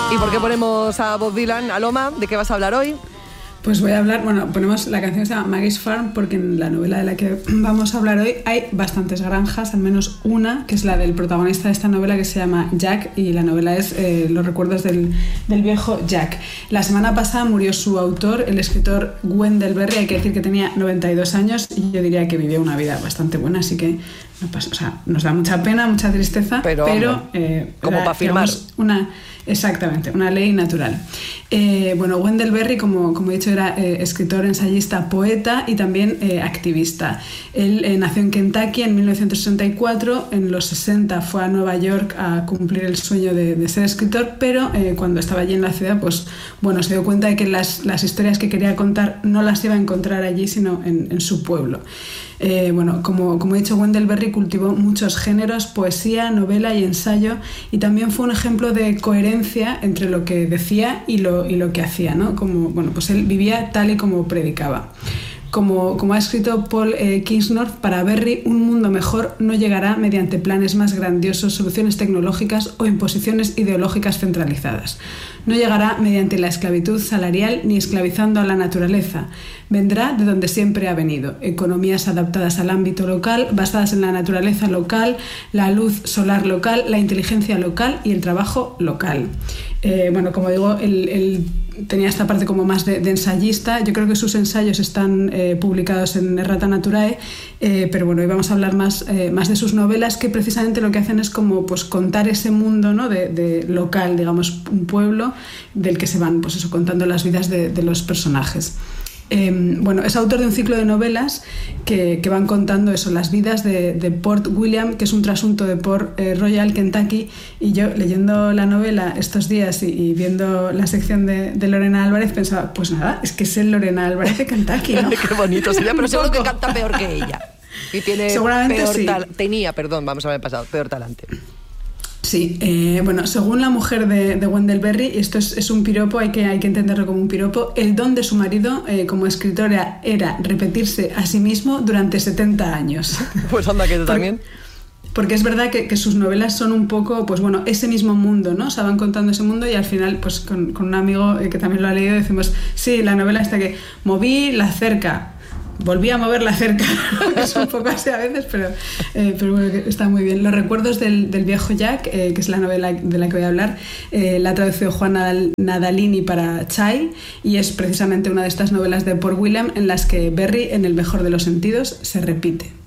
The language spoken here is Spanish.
¿Y por qué ponemos a Bob Dylan? Aloma, ¿de qué vas a hablar hoy? Pues voy a hablar, ponemos la canción que se llama Maggie's Farm porque en la novela de la que vamos a hablar hoy hay bastantes granjas, al menos una, que es la del protagonista de esta novela, que se llama Jack, y la novela es Los recuerdos del viejo Jack. La semana pasada murió su autor, el escritor Wendell Berry. Hay que decir que tenía 92 años y yo diría que vivió una vida bastante buena, así que no pasa, o sea, nos da mucha pena, mucha tristeza, pero como para firmar. Exactamente, una ley natural. Wendell Berry, como he dicho, era escritor, ensayista, poeta y también activista. Él nació en Kentucky en 1964, en los 60 fue a Nueva York a cumplir el sueño de ser escritor, pero cuando estaba allí en la ciudad, se dio cuenta de que las historias que quería contar no las iba a encontrar allí, sino en su pueblo. Como he dicho, Wendell Berry cultivó muchos géneros, poesía, novela y ensayo, y también fue un ejemplo de coherencia entre lo que decía y lo que hacía, ¿no? Él vivía tal y como predicaba. Como ha escrito Paul Kingsnorth, para Berry un mundo mejor no llegará mediante planes más grandiosos, soluciones tecnológicas o imposiciones ideológicas centralizadas. No llegará mediante la esclavitud salarial ni esclavizando a la naturaleza. Vendrá de donde siempre ha venido: economías adaptadas al ámbito local, basadas en la naturaleza local, la luz solar local, la inteligencia local y el trabajo local. Como digo, él tenía esta parte como más de ensayista. Yo creo que sus ensayos están publicados en Errata Naturae, pero hoy vamos a hablar más de sus novelas, que precisamente lo que hacen es como contar ese mundo, ¿no? de local, digamos, un pueblo del que se van contando las vidas de los personajes. Es autor de un ciclo de novelas que van contando las vidas de Port William, que es un trasunto de Port Royal, Kentucky, y yo leyendo la novela estos días y viendo la sección de Lorena Álvarez pensaba, es que es el Lorena Álvarez de Kentucky, ¿no? Qué bonito sería, pero seguro que canta peor que ella y tiene peor talante. Sí, según la mujer de Wendell Berry, esto es un piropo, hay que entenderlo como un piropo, el don de su marido como escritora era repetirse a sí mismo durante 70 años. Pues anda, que también. Porque es verdad que sus novelas son un poco, ese mismo mundo, ¿no? O sea, van contando ese mundo y al final, con un amigo que también lo ha leído, decimos, sí, la novela esta que moví la cerca, volví a mover la cerca. Es un poco así a veces, pero está muy bien. Los recuerdos del viejo Jack, que es la novela de la que voy a hablar, la ha traducido Juan Nadalini para Child, y es precisamente una de estas novelas de Port William en las que Berry, en el mejor de los sentidos, se repite.